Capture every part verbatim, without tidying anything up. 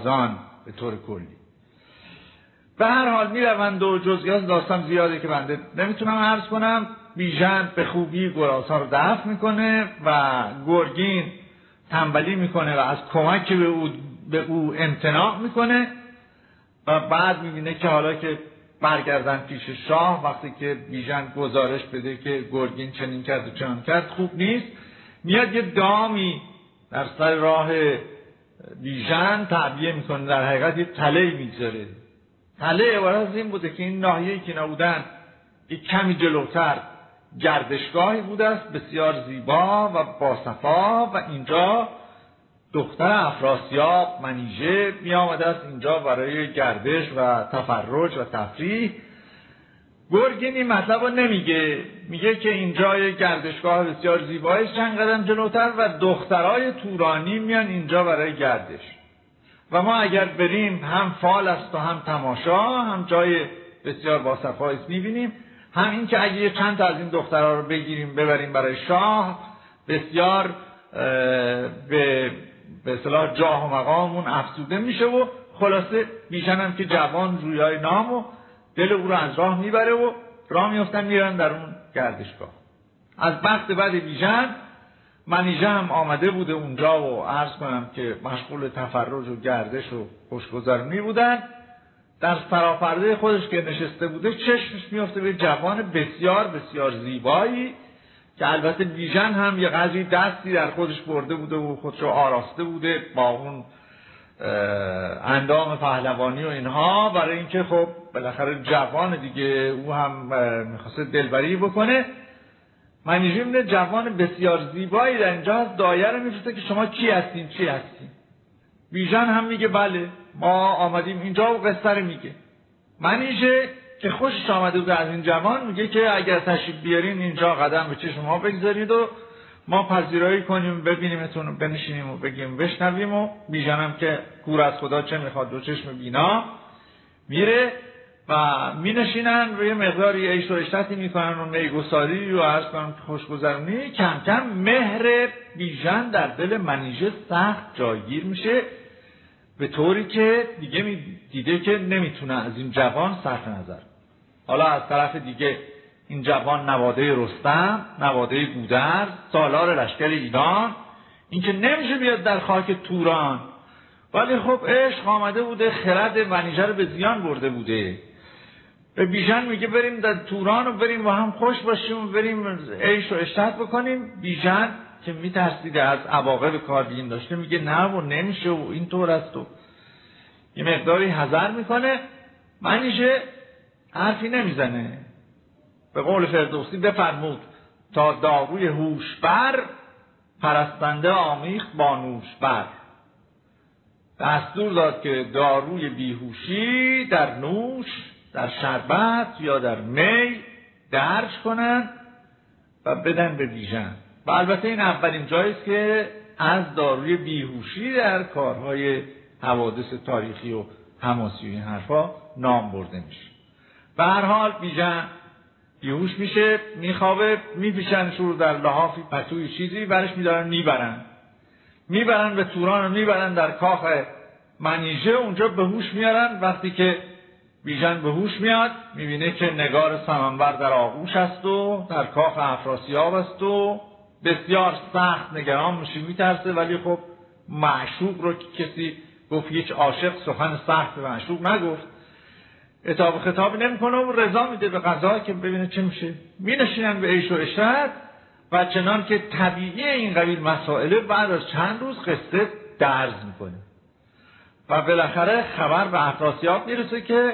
سربازان به طور کلی. به هر حال میروند و جزئیات داستان زیاده که بنده نمیتونم عرض کنم. بیژن به خوبی گرازها رو دفع میکنه و گرگین تنبلی میکنه و از کمک به او, به او امتناع میکنه و بعد میبینه که حالا که برگردن پیش شاه، وقتی که بیژن گزارش بده که گرگین چنین کرد و چنان کرد خوب نیست، میاد یه دامی در سر راه بیژن تعبیه میکنه، در حقیقت یه تله میذاره. تله عبارت از این بوده که این ناحیه‌ای که نبودن یک کمی جلوتر گردشگاهی بوده است بسیار زیبا و باصفا و اینجا دختر افراسیاب منیژه می آمده است اینجا برای گردش و تفرج و تفریح. گرگین این مطلب رو نمیگه، میگه که اینجا یک گردشگاه بسیار زیبایی است چند قدم جلوتر و دخترای تورانی میان اینجا برای گردش و ما اگر بریم هم فال است و هم تماشا، هم جای بسیار باصفایی است میبینیم، هم این که اگه چند تا از این دخترها رو بگیریم ببریم برای شاه بسیار به به اصطلاح جاه و مقاممون افزوده میشه و خلاصه بیژن هم که جوان رویای نام و دل او رو از راه میبره و راه میفتن میرن در اون گردشگاه. از بخت بعد بیژن منیژه هم آمده بوده اونجا و عرض کنم که مشغول تفرج و گردش و خوشگذرونی بودن. در سراپرده خودش که نشسته بوده چشمش میفته به جوان بسیار بسیار زیبایی که البته بیژن هم یه قدری دستی در خودش برده بوده و خودش رو آراسته بوده با اون اندام پهلوانی و اینها، برای اینکه خب بالاخره جوان دیگه او هم میخواسته دلبری بکنه. منیژه میبینه جوان بسیار زیبایی در اینجا هست، دایره میفرسته که شما کی هستین چی هستین. بیژن هم میگه بله ما آمدیم اینجا و قصه رو میگه. منیژه که خوشش آمده بود از این جوان میگه که اگر تشریف بیارین اینجا قدم به چشم ما بگذارید و ما پذیرایی کنیم ببینیمتون و بنشینیم و بگیم بشنویم. و بیژن هم که کور از خدا چه میخواد دو چشم بینا میره و مینشینن و یه مقداری عیش و عشرتی میکنن و میگساری و عرض کنم خوشگذرونی. کم کم مهر بیژن در دل منیژه سخت جایگیر میشه به طوری که دیگه می دیده که نمیتونه از این جوان صرف نظر. حالا از طرف دیگه این جوان نواده رستم، نواده گودرز، سالار لشکر ایران، این که نمیشه بیاد در خاک توران، ولی خب عشق آمده بوده خرد منیژه رو به زیان برده بوده. به بیژن میگه بریم در توران و بریم و هم خوش باشیم و بریم عیش و عشرت بکنیم. بیژن که میترسیده از عواقب کار بیین داشته میگه نه و نمیشه و اینطور است و یه مقداری حذر میکنه. منیژه حرفی نمیزنه. به قول فردوسی بفرمود تا داروی هوش بر، پرستنده آمیخت با نوش بر. دستور داد که داروی بیهوشی در نوش، در شربت یا در می درج کنن و بدن به بیژن. و البته این اولین جایی است که از داروی بیهوشی در کارهای حوادث تاریخی و حماسی و این حرفا نام برده میشه. به هر حال بیژن بیهوش میشه، میخوابه، میپیشن شروع در لحافی پتوی چیزی برش میدارن میبرن میبرن به توران و میبرن در کاخ منیژه. اونجا به هوش میارن. وقتی که بیژن به هوش میاد میبینه که نگار سمنبر در آغوش است و در کاخ افراسیاب است و بسیار سخت نگران میشه، میترسه. ولی خب معشوق رو که کسی گفت هیچ عاشق سخن سخت به معشوق نگفت، عتاب خطابی نمیکنه و رضا میده به قضا که ببینه چه میشه. مینشینن به عیش و عشرت و چنان که طبیعی این قبیل مسائله بعد از چند روز قصه درز میکنه و بالاخره خبر به افراسیاب میرسه که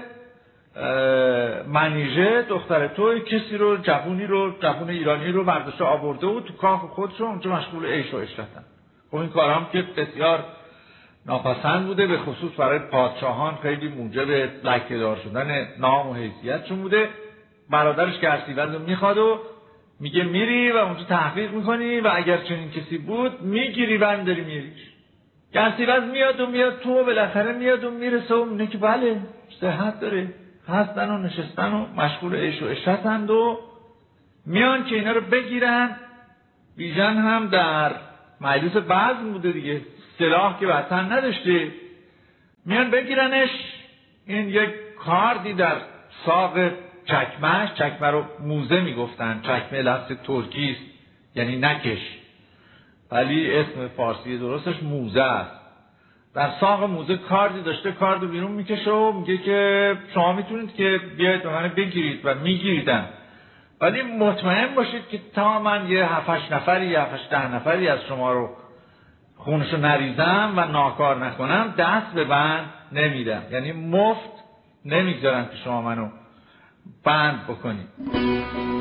منیژه دختر تو کسی رو جوونی رو جوون ایرانی رو برداشته آورده و تو کاخ خودش اونجا مشغول عیش و عشرتن. خب این کارام که بسیار ناپسند بوده، به خصوص برای پادشاهان خیلی موجب لکه‌دار شدن نام و حیثیتشون بوده. برادرش گرسیوز رو میخواد و میگه میری و اونجا تحقیق میکنی و اگر چنین کسی بود میگیری بنداری میریش. گرسیوز میاد و میاد تو و بالاخره میاد و میرسه و میگه که بله صحت داره، هستن و نشستن و مشغول عیش و عشرتند و میان که اینا رو بگیرن. بیژن هم در مجلس بزم بوده دیگه، سلاح که وطن نداشته، میان بگیرنش. این یک کاردی در ساق چکمهش، چکمه رو موزه میگفتن، چکمه لفظ ترکی است یعنی نکش، ولی اسم فارسی درستش موزه است. در ساق موزه کاردی داشته، کارد رو بیرون میکشه و میگه که شما میتونید که بیاید به من بگیرید و میگیریدن، ولی مطمئن باشید که تا من یه هفتش نفری یه هفتش ده نفری از شما رو خونشو نریزم و ناکار نکنم دست به بند نمیدم. یعنی مفت نمیگذارن که شما منو بند بکنید.